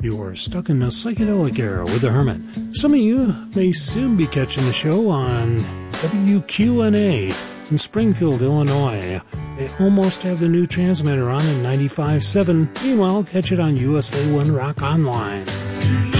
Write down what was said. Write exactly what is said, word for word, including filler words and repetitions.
You're stuck in the psychedelic era with the Hermit. Some of you may soon be catching the show on W Q N A in Springfield, Illinois. They almost have the new transmitter on in ninety-five point seven. Meanwhile, catch it on U S A one Rock Online.